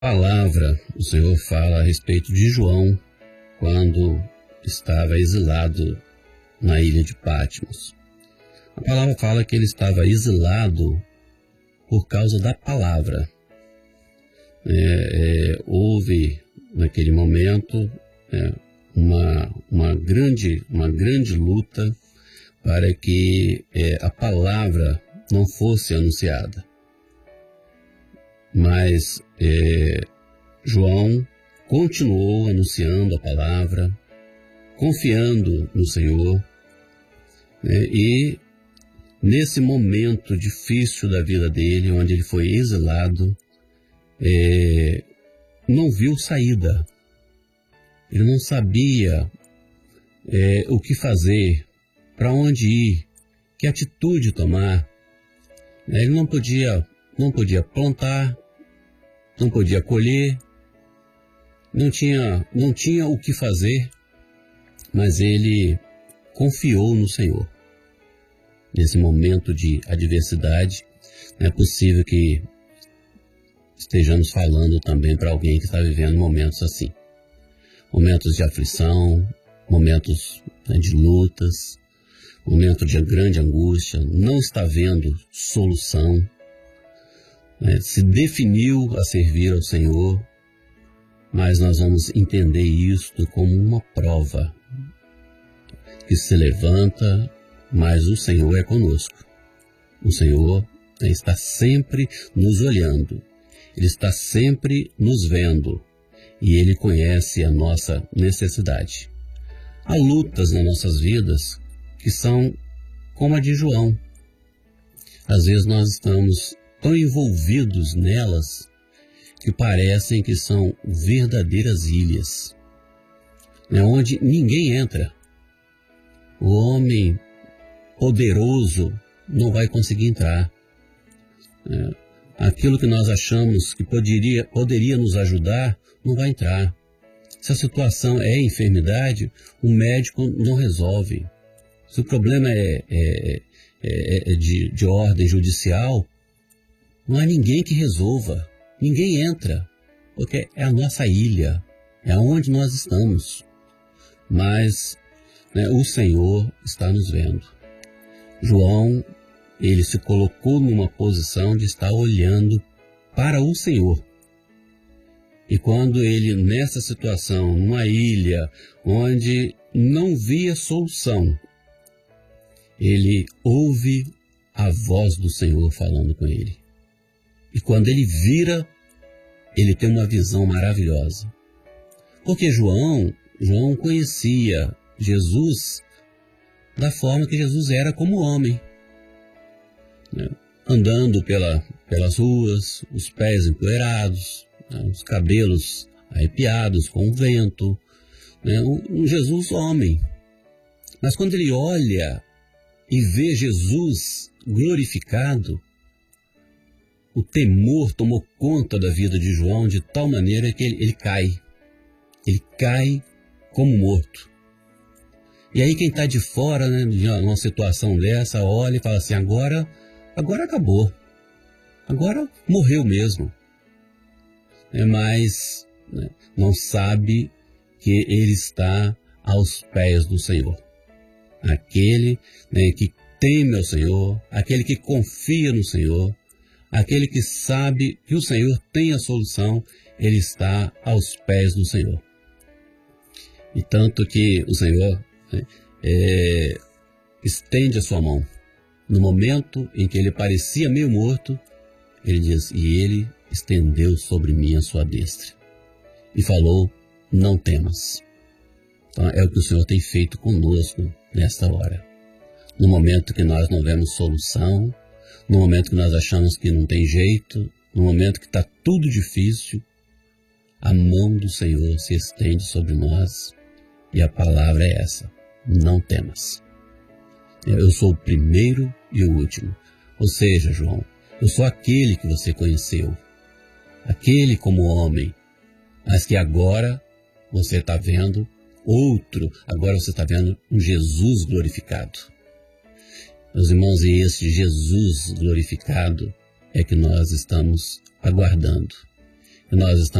Palavra, o Senhor fala a respeito de João quando estava exilado na ilha de Patmos. A palavra fala que ele estava exilado por causa da palavra. Houve naquele momento uma grande luta para que a palavra não fosse anunciada. Mas João continuou anunciando a palavra, confiando no Senhor, e nesse momento difícil da vida dele, onde ele foi exilado, não viu saída. Ele não sabia o que fazer, para onde ir, que atitude tomar. Ele não podia plantar, não podia colher, não tinha o que fazer, mas ele confiou no Senhor. Nesse momento de adversidade, não é possível que estejamos falando também para alguém que está vivendo momentos assim. Momentos de aflição, momentos de lutas, momento de grande angústia, não está vendo solução, se definiu a servir ao Senhor, mas nós vamos entender isto como uma prova que se levanta, mas o Senhor é conosco. O Senhor está sempre nos olhando, Ele está sempre nos vendo e Ele conhece a nossa necessidade. Há lutas nas nossas vidas que são como a de João. Às vezes nós estamos tão envolvidos nelas que parecem que são verdadeiras ilhas, onde ninguém entra. O homem poderoso não vai conseguir entrar. Aquilo que nós achamos que poderia nos ajudar não vai entrar. Se a situação é enfermidade, o médico não resolve. Se o problema é de ordem judicial, não há ninguém que resolva, ninguém entra, porque é a nossa ilha, é onde nós estamos. Mas o Senhor está nos vendo. João, ele se colocou numa posição de estar olhando para o Senhor. E quando ele, nessa situação, numa ilha onde não via solução, ele ouve a voz do Senhor falando com ele. E quando ele vira, ele tem uma visão maravilhosa. Porque João conhecia Jesus da forma que Jesus era como homem. Andando pelas ruas, os pés empoeirados, os cabelos arrepiados com o vento. Um Jesus homem. Mas quando ele olha e vê Jesus glorificado, o temor tomou conta da vida de João de tal maneira que ele cai. Ele cai como morto. E aí quem está de fora, de uma situação dessa, olha e fala assim, agora acabou. Agora morreu mesmo. Mas não sabe que ele está aos pés do Senhor. Aquele que teme ao Senhor, aquele que confia no Senhor, aquele que sabe que o Senhor tem a solução, ele está aos pés do Senhor. E tanto que o Senhor estende a sua mão. No momento em que ele parecia meio morto, ele diz, e ele estendeu sobre mim a sua destra. E falou, não temas. Então é o que o Senhor tem feito conosco nesta hora. No momento que nós não vemos solução, no momento que nós achamos que não tem jeito, no momento que está tudo difícil, a mão do Senhor se estende sobre nós e a palavra é essa, não temas. Eu sou o primeiro e o último. Ou seja, João, eu sou aquele que você conheceu, aquele como homem, mas que agora você está vendo outro, agora você está vendo um Jesus glorificado. Meus irmãos, e esse Jesus glorificado é que nós estamos aguardando. Nós estamos